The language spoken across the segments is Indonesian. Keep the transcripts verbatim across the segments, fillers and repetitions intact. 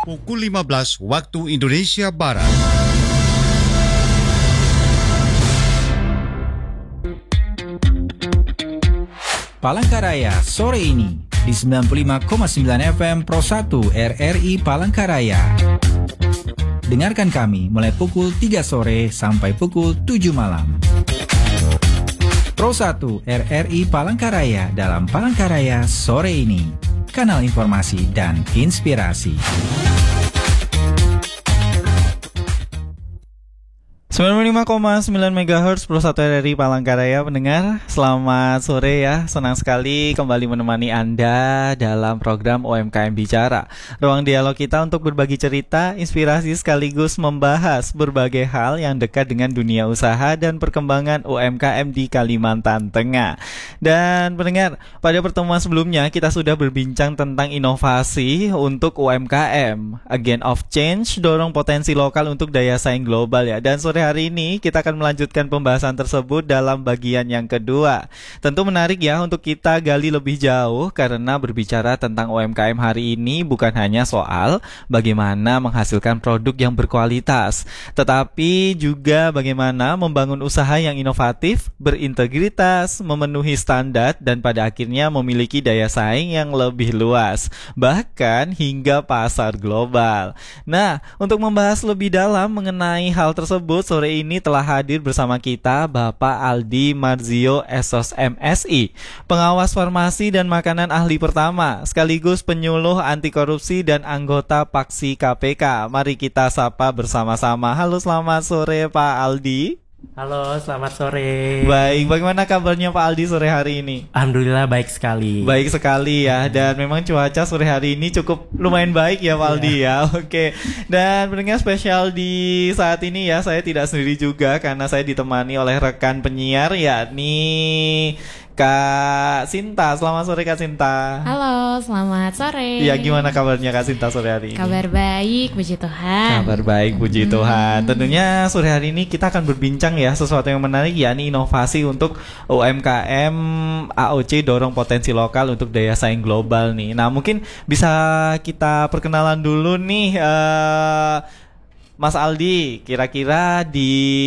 Pukul lima belas waktu Indonesia Barat. Palangkaraya sore ini di sembilan puluh lima koma sembilan F M Pro satu R R I Palangkaraya. Dengarkan kami mulai pukul tiga sore sampai pukul tujuh malam. Pro satu R R I Palangkaraya dalam Palangkaraya sore ini. Kanal informasi dan inspirasi. sembilan puluh lima koma sembilan megahertz Pro satu R R I Palangkaraya. Pendengar, selamat sore ya. Senang sekali kembali menemani Anda dalam program U M K M Bicara, ruang dialog kita untuk berbagi cerita, inspirasi sekaligus membahas berbagai hal yang dekat dengan dunia usaha dan perkembangan U M K M di Kalimantan Tengah. Dan pendengar, pada pertemuan sebelumnya kita sudah berbincang tentang inovasi untuk U M K M, Agent of Change, dorong potensi lokal untuk daya saing global ya. Dan sore hari ini kita akan melanjutkan pembahasan tersebut dalam bagian yang kedua. Tentu menarik ya untuk kita gali lebih jauh, karena berbicara tentang U M K M hari ini bukan hanya soal bagaimana menghasilkan produk yang berkualitas, tetapi juga bagaimana membangun usaha yang inovatif, berintegritas, memenuhi standar, dan pada akhirnya memiliki daya saing yang lebih luas, bahkan hingga pasar global. Nah, untuk membahas lebih dalam mengenai hal tersebut, sore ini telah hadir bersama kita Bapak Aldi Marzio S O S M Si, pengawas farmasi dan makanan ahli pertama, sekaligus penyuluh anti korupsi dan anggota Paksi K P K. Mari kita sapa bersama-sama. Halo, selamat sore Pak Aldi. Halo, selamat sore. Baik, bagaimana kabarnya Pak Aldi sore hari ini? Alhamdulillah baik sekali. Baik sekali ya, dan memang cuaca sore hari ini cukup lumayan baik ya Pak Aldi ya. Oke, dan pendengar, spesial di saat ini ya, saya tidak sendiri juga karena saya ditemani oleh rekan penyiar, yakni Kak Sinta. Selamat sore Kak Sinta. Halo, selamat sore. Ya, gimana kabarnya Kak Sinta sore hari ini? Kabar baik, puji Tuhan. Kabar baik, puji hmm. Tuhan. Tentunya sore hari ini kita akan berbincang ya sesuatu yang menarik, yakni inovasi untuk U M K M A O C, dorong potensi lokal untuk daya saing global nih. Nah, mungkin bisa kita perkenalan dulu nih, uh, Mas Aldi, kira-kira di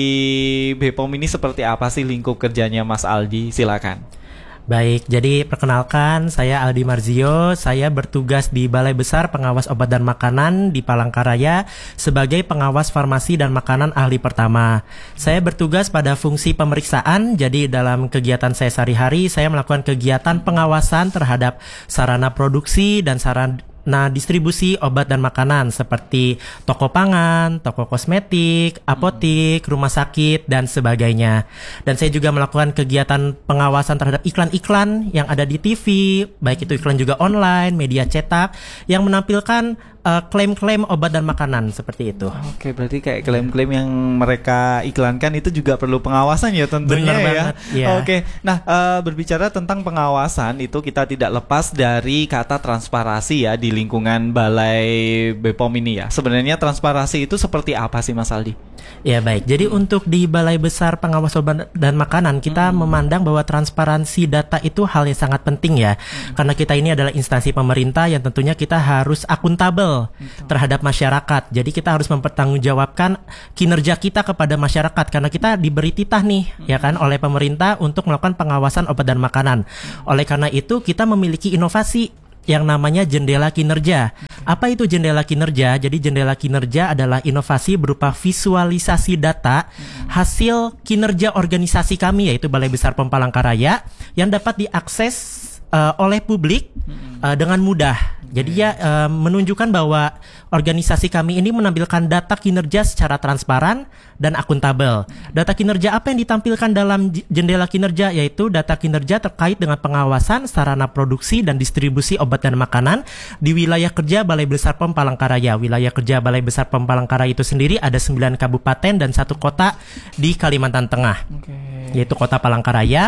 B P O M ini seperti apa sih lingkup kerjanya Mas Aldi? Silakan. Baik, jadi perkenalkan, saya Aldi Marzio. Saya bertugas di Balai Besar Pengawas Obat dan Makanan di Palangkaraya sebagai pengawas farmasi dan makanan ahli pertama. Saya bertugas pada fungsi pemeriksaan, jadi dalam kegiatan saya sehari-hari, saya melakukan kegiatan pengawasan terhadap sarana produksi dan sarana Nah, distribusi obat dan makanan seperti toko pangan, toko kosmetik, apotik, rumah sakit, dan sebagainya. Dan saya juga melakukan kegiatan pengawasan terhadap iklan-iklan yang ada di T V, baik itu iklan juga online, media cetak, yang menampilkan uh, klaim-klaim obat dan makanan seperti itu. Oke, berarti kayak klaim-klaim yang mereka iklankan itu juga perlu pengawasan ya tentunya. Benar ya. banget, ya. Oke, nah uh, berbicara tentang pengawasan itu kita tidak lepas dari kata transparansi ya di lingkungan Balai B P O M ini ya. Sebenarnya transparansi itu seperti apa sih Mas Aldi? Ya baik, jadi untuk di Balai Besar Pengawas Obat dan Makanan kita hmm. memandang bahwa transparansi data itu hal yang sangat penting ya, hmm. karena kita ini adalah instansi pemerintah yang tentunya kita harus akuntabel Betul. terhadap masyarakat. Jadi kita harus mempertanggungjawabkan kinerja kita kepada masyarakat, karena kita diberi titah nih hmm. ya kan oleh pemerintah untuk melakukan pengawasan obat dan makanan. Hmm. Oleh karena itu kita memiliki inovasi yang namanya jendela kinerja. Apa itu jendela kinerja? Jadi jendela kinerja adalah inovasi berupa visualisasi data hasil kinerja organisasi kami, yaitu Balai Besar P O M Palangkaraya, yang dapat diakses uh, oleh publik uh, dengan mudah. Jadi ya uh, menunjukkan bahwa organisasi kami ini menampilkan data kinerja secara transparan dan akuntabel. Data kinerja apa yang ditampilkan dalam jendela kinerja? Yaitu data kinerja terkait dengan pengawasan sarana produksi dan distribusi obat dan makanan di wilayah kerja Balai Besar P O M Palangkaraya. Wilayah kerja Balai Besar P O M Palangkaraya itu sendiri ada sembilan kabupaten dan satu kota di Kalimantan Tengah, okay. yaitu Kota Palangkaraya,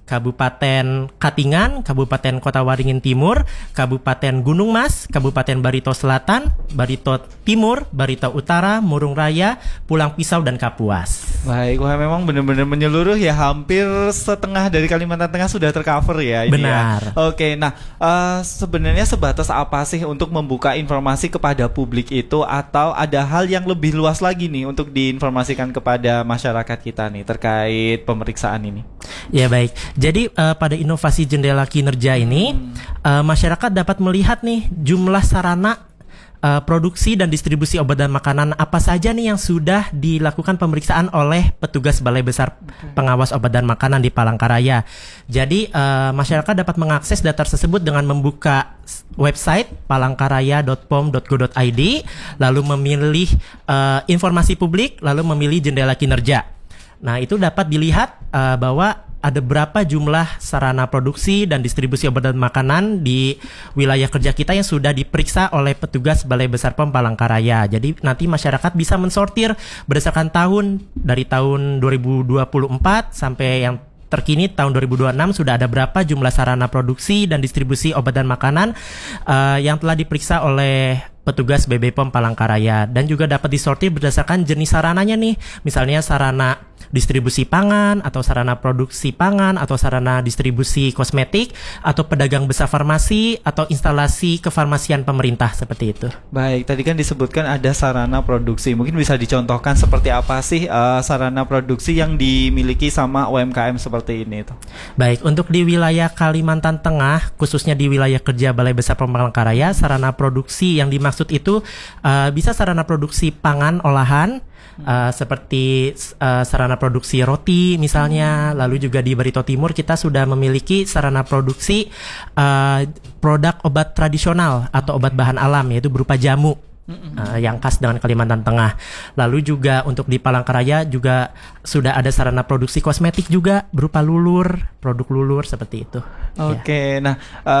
Kabupaten Katingan, Kabupaten Kota Waringin Timur, Kabupaten Gunung Mas, Kabupaten Barito Selatan, Barito Timur, Barito Utara, Murung Raya, Pulang Pisau, dan Kapuas. Baik, wah memang benar-benar menyeluruh ya, hampir setengah dari Kalimantan Tengah sudah tercover ya ini. Benar. Ya. Oke, nah uh, sebenarnya sebatas apa sih untuk membuka informasi kepada publik itu, atau ada hal yang lebih luas lagi nih untuk diinformasikan kepada masyarakat kita nih terkait pemeriksaan ini? Ya baik, jadi uh, pada inovasi jendela kinerja ini hmm. uh, masyarakat dapat melihat nih jumlah sarana uh, produksi dan distribusi obat dan makanan apa saja nih yang sudah dilakukan pemeriksaan oleh petugas Balai Besar okay. Pengawas Obat dan Makanan di Palangkaraya. Jadi uh, masyarakat dapat mengakses data tersebut dengan membuka website palangkaraya dot pom dot go dot i d, lalu memilih uh, informasi publik, lalu memilih jendela kinerja. Nah, itu dapat dilihat uh, bahwa ada berapa jumlah sarana produksi dan distribusi obat dan makanan di wilayah kerja kita yang sudah diperiksa oleh petugas Balai Besar P O M Palangkaraya. Jadi nanti masyarakat bisa mensortir berdasarkan tahun, dari tahun dua ribu dua puluh empat sampai yang terkini tahun dua ribu dua puluh enam sudah ada berapa jumlah sarana produksi dan distribusi obat dan makanan uh, yang telah diperiksa oleh petugas B B P O M Palangkaraya, dan juga dapat disortir berdasarkan jenis sarananya nih. Misalnya sarana distribusi pangan, atau sarana produksi pangan, atau sarana distribusi kosmetik, atau pedagang besar farmasi, atau instalasi kefarmasian pemerintah, seperti itu. Baik, tadi kan disebutkan ada sarana produksi. Mungkin bisa dicontohkan seperti apa sih uh, sarana produksi yang dimiliki sama U M K M seperti ini itu? Baik, untuk di wilayah Kalimantan Tengah, khususnya di wilayah kerja Balai Besar P O M Palangkaraya, sarana produksi yang dimaksud itu uh, bisa sarana produksi pangan olahan, Uh, seperti uh, sarana produksi roti misalnya. Lalu juga di Barito Timur kita sudah memiliki sarana produksi uh, produk obat tradisional atau obat bahan alam, yaitu berupa jamu. Uh, yang khas dengan Kalimantan Tengah. Lalu juga untuk di Palangkaraya juga sudah ada sarana produksi kosmetik juga berupa lulur, produk lulur seperti itu. Oke, ya. Nah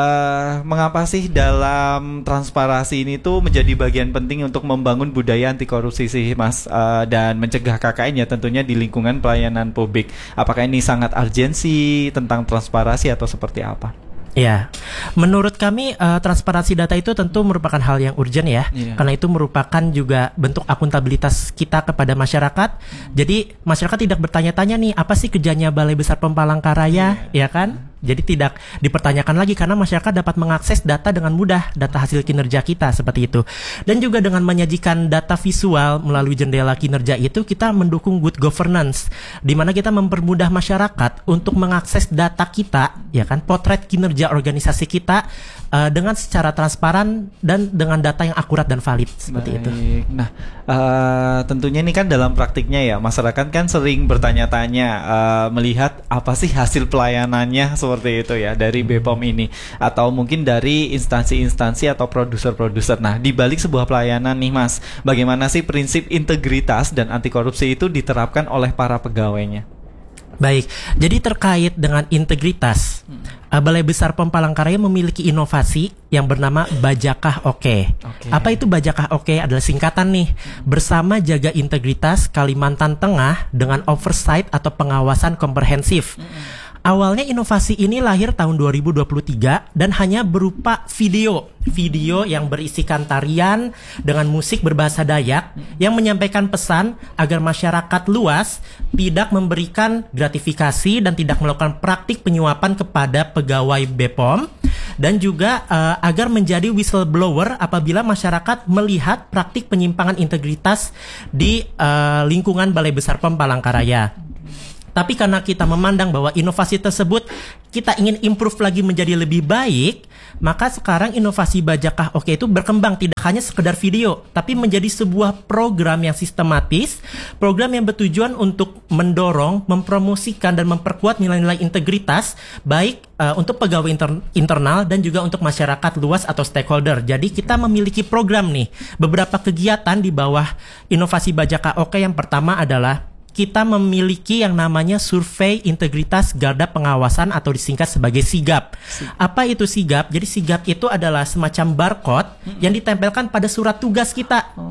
uh, mengapa sih dalam transparansi ini tuh menjadi bagian penting untuk membangun budaya anti korupsi sih Mas, uh, dan mencegah K K N ya tentunya di lingkungan pelayanan publik? Apakah ini sangat urgensi tentang transparansi atau seperti apa? Ya, menurut kami uh, transparansi data itu tentu merupakan hal yang urgent ya, yeah. Karena itu merupakan juga bentuk akuntabilitas kita kepada masyarakat. Hmm. Jadi masyarakat tidak bertanya-tanya nih apa sih kerjanya Balai Besar P O M Palangkaraya, yeah. Ya kan? Jadi tidak dipertanyakan lagi karena masyarakat dapat mengakses data dengan mudah, data hasil kinerja kita seperti itu. Dan juga dengan menyajikan data visual melalui jendela kinerja itu, kita mendukung good governance, di mana kita mempermudah masyarakat untuk mengakses data kita, ya kan, potret kinerja organisasi kita uh, dengan secara transparan dan dengan data yang akurat dan valid seperti Baik. Itu. Nah, uh, tentunya ini kan dalam praktiknya ya, masyarakat kan sering bertanya-tanya uh, melihat apa sih hasil pelayanannya seperti itu ya dari B P O M ini, atau mungkin dari instansi-instansi atau produser-produser. Nah, di balik sebuah pelayanan nih Mas, bagaimana sih prinsip integritas dan anti korupsi itu diterapkan oleh para pegawainya? Baik, jadi terkait dengan integritas, hmm. Balai Besar P O M Palangkaraya memiliki inovasi yang bernama Bajakah Oke. Okay. Apa itu Bajakah Oke? Adalah singkatan nih, bersama jaga integritas Kalimantan Tengah dengan oversight atau pengawasan komprehensif. Hmm. Awalnya inovasi ini lahir tahun dua ribu dua puluh tiga dan hanya berupa video. Video yang berisikan tarian dengan musik berbahasa Dayak yang menyampaikan pesan agar masyarakat luas tidak memberikan gratifikasi dan tidak melakukan praktik penyuapan kepada pegawai B P O M, dan juga uh, agar menjadi whistleblower apabila masyarakat melihat praktik penyimpangan integritas di uh, lingkungan Balai Besar P O M Palangkaraya. Tapi karena kita memandang bahwa inovasi tersebut kita ingin improve lagi menjadi lebih baik, maka sekarang inovasi Bajakah Oke itu berkembang tidak hanya sekedar video, tapi menjadi sebuah program yang sistematis, program yang bertujuan untuk mendorong, mempromosikan dan memperkuat nilai-nilai integritas baik uh, untuk pegawai inter- internal dan juga untuk masyarakat luas atau stakeholder. Jadi kita memiliki program nih, beberapa kegiatan di bawah inovasi Bajakah Oke. Yang pertama adalah kita memiliki yang namanya Survei Integritas Garda Pengawasan atau disingkat sebagai SIGAP. Apa itu SIGAP? Jadi SIGAP itu adalah semacam barcode hmm. yang ditempelkan pada surat tugas kita. Oh,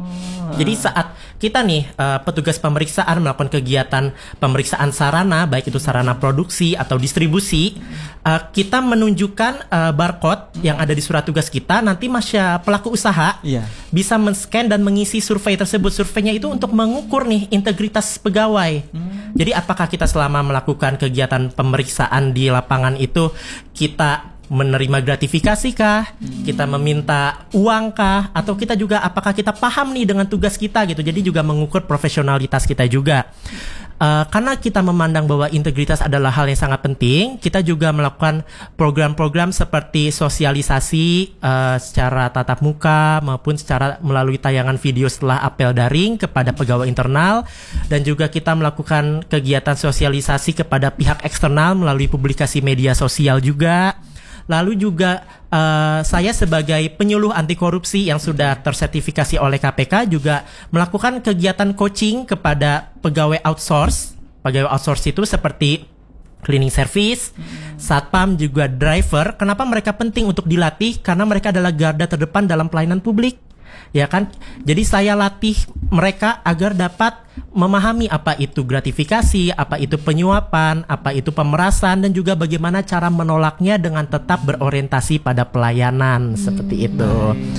Jadi saat kita nih uh, petugas pemeriksaan melakukan kegiatan pemeriksaan sarana, baik itu sarana produksi atau distribusi, uh, kita menunjukkan uh, barcode yang ada di surat tugas kita. Nanti masya pelaku usaha Iya. bisa men-scan dan mengisi survei tersebut. Surveinya itu untuk mengukur nih integritas pegawai. Hmm. Jadi apakah kita selama melakukan kegiatan pemeriksaan di lapangan itu kita menerima gratifikasi kah, hmm. kita meminta uang kah, atau kita juga apakah kita paham nih dengan tugas kita gitu. Jadi juga mengukur profesionalitas kita juga. Uh, karena kita memandang bahwa integritas adalah hal yang sangat penting, kita juga melakukan program-program seperti sosialisasi uh, secara tatap muka maupun secara melalui tayangan video setelah apel daring kepada pegawai internal, dan juga kita melakukan kegiatan sosialisasi kepada pihak eksternal melalui publikasi media sosial juga. Lalu juga uh, saya sebagai penyuluh anti korupsi yang sudah tersertifikasi oleh K P K juga melakukan kegiatan coaching kepada pegawai outsource. Pegawai outsource itu seperti cleaning service, satpam, juga driver. Kenapa mereka penting untuk dilatih? Karena mereka adalah garda terdepan dalam pelayanan publik. Ya kan? Jadi saya latih mereka agar dapat memahami apa itu gratifikasi, apa itu penyuapan, apa itu pemerasan, dan juga bagaimana cara menolaknya dengan tetap berorientasi pada pelayanan, hmm. seperti itu.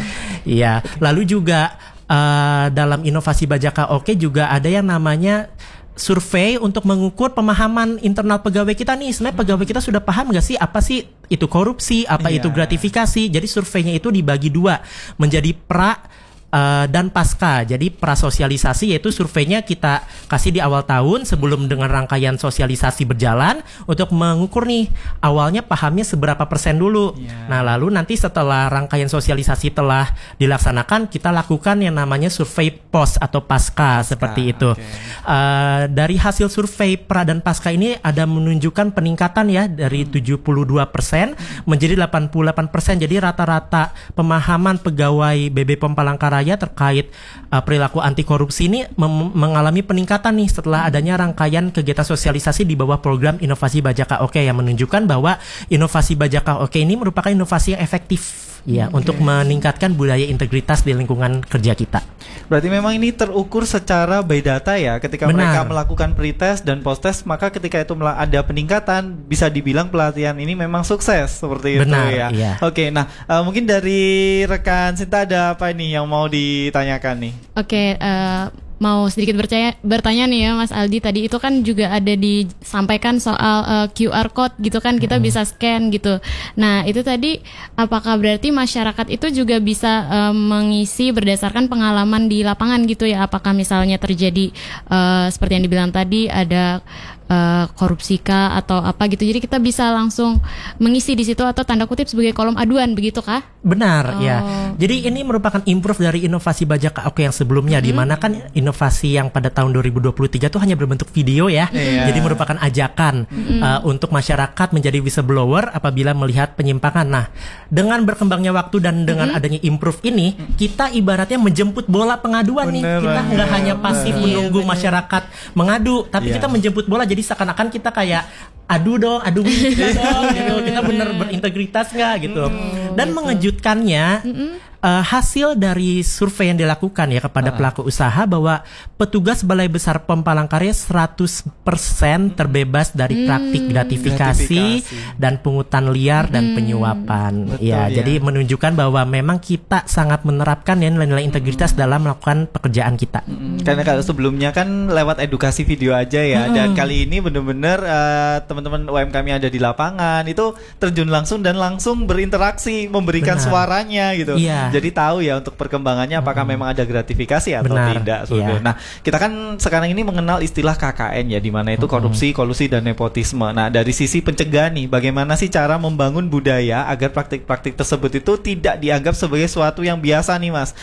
Iya. Lalu juga uh, dalam inovasi Bajaka Oke juga ada yang namanya survei untuk mengukur pemahaman internal pegawai kita nih. Sebenarnya pegawai kita sudah paham gak sih apa sih itu korupsi, apa yeah. itu gratifikasi. Jadi surveinya itu dibagi dua menjadi pra Uh, dan pasca. Jadi prasosialisasi yaitu surveinya kita kasih di awal tahun sebelum dengan rangkaian sosialisasi berjalan untuk mengukur nih awalnya pahamnya seberapa persen dulu. Yeah. Nah lalu nanti setelah rangkaian sosialisasi telah dilaksanakan kita lakukan yang namanya survei pos atau pasca, pasca seperti itu. Okay. Uh, dari hasil survei pra dan pasca ini ada menunjukkan peningkatan ya dari hmm. tujuh puluh dua persen menjadi delapan puluh delapan persen. Jadi rata-rata pemahaman pegawai B B P O M Palangkaraya terkait uh, perilaku anti korupsi ini mem- mengalami peningkatan nih setelah adanya rangkaian kegiatan sosialisasi di bawah program Inovasi Bajaka Oke yang menunjukkan bahwa Inovasi Bajaka Oke ini merupakan inovasi yang efektif ya okay. untuk meningkatkan budaya integritas di lingkungan kerja kita. Berarti memang ini terukur secara by data ya. Ketika Benar. mereka melakukan pretest dan post-test, maka ketika itu ada peningkatan, bisa dibilang pelatihan ini memang sukses seperti Benar, itu ya. Iya. Oke, nah uh, mungkin dari rekan Sinta ada apa nih yang mau ditanyakan nih? Oke, uh, mau sedikit bertanya, bertanya nih ya Mas Aldi, tadi itu kan juga ada disampaikan soal uh, Q R code gitu kan, kita hmm. bisa scan gitu. Nah itu tadi apakah berarti masyarakat itu juga bisa uh, mengisi berdasarkan pengalaman di lapangan gitu ya? Apakah misalnya terjadi uh, seperti yang dibilang tadi ada uh, korupsi kah atau apa gitu, jadi kita bisa langsung mengisi di situ atau tanda kutip sebagai kolom aduan begitu kah? Benar oh. ya. Jadi ini merupakan improve dari Inovasi Bajaka Oke yang sebelumnya, mm-hmm. di mana kan inovasi yang pada tahun dua ribu dua puluh tiga itu hanya berbentuk video ya. Yeah. Jadi merupakan ajakan mm-hmm. uh, untuk masyarakat menjadi whistleblower apabila melihat penyimpangan. Nah, dengan berkembangnya waktu dan dengan mm-hmm. adanya improve ini, kita ibaratnya menjemput bola pengaduan bener, nih. Kita nggak hanya pasif bener. menunggu yeah, masyarakat mengadu, tapi yeah. kita menjemput bola. Jadi seakan-akan kita kayak adu dong, adu kita dong, gitu. Kita benar berintegritas nggak gitu. Mm, dan gitu. Mengejutkannya. Mm-mm. Uh, hasil dari survei yang dilakukan ya kepada uh. pelaku usaha bahwa petugas Balai Besar P O M Palangkaraya seratus persen terbebas dari praktik hmm. gratifikasi, gratifikasi dan pungutan liar hmm. dan penyuapan. Betul, ya, ya, jadi menunjukkan bahwa memang kita sangat menerapkan ya nilai-nilai integritas hmm. dalam melakukan pekerjaan kita. Hmm. Karena kalau sebelumnya kan lewat edukasi video aja ya, hmm. dan kali ini benar-benar uh, teman-teman U M K M yang ada di lapangan itu terjun langsung dan langsung berinteraksi, memberikan Benar. suaranya gitu. Iya. Jadi tahu ya untuk perkembangannya apakah hmm. memang ada gratifikasi atau Benar. tidak. Yeah. Nah, kita kan sekarang ini mengenal istilah K K N ya, di mana itu korupsi, kolusi dan nepotisme. Nah, dari sisi pencegahan nih, bagaimana sih cara membangun budaya agar praktik-praktik tersebut itu tidak dianggap sebagai suatu yang biasa nih, Mas?